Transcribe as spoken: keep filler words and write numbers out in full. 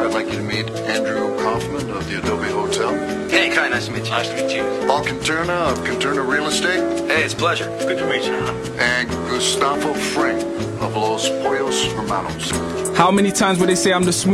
I'd like you to meet Andrew Kaufman of the Adobe Hotel. Hey, Kai, nice to meet you. Nice to meet you. Paul Quinterna of Quinterna Real Estate. Hey, it's a pleasure. Good to meet you. And Gustavo Fring of Los Pollos Hermanos. How many times would they say I'm the smooth